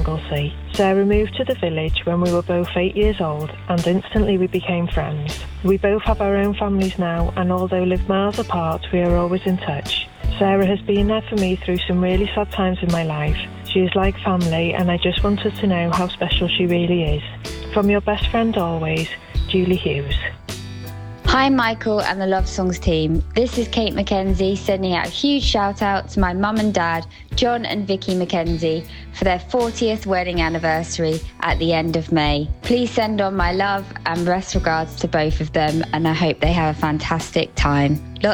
Anglesey. Sarah moved to the village when we were both 8 years old, and instantly we became friends. We both have our own families now, and although live miles apart, we are always in touch. Sarah has been there for me through some really sad times in my life. She is like family, and I just wanted to know how special she really is. From your best friend always, Julie Hughes. Hi Michael and the Love Songs team. This is Kate McKenzie sending out a huge shout out to my mum and dad, John and Vicky McKenzie, for their 40th wedding anniversary at the end of May. Please send on my love and best regards to both of them, and I hope they have a fantastic time. Lots